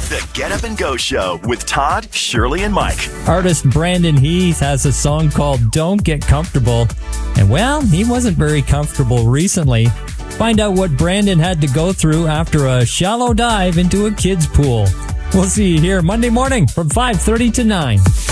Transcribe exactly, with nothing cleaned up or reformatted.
The Get Up and Go Show with Todd, Shirley, and Mike. Artist Brandon Heath has a song called Don't Get Comfortable. And well, he wasn't very comfortable recently. Find out what Brandon had to go through after a shallow dive into a kid's pool. We'll see you here Monday morning from five thirty to nine.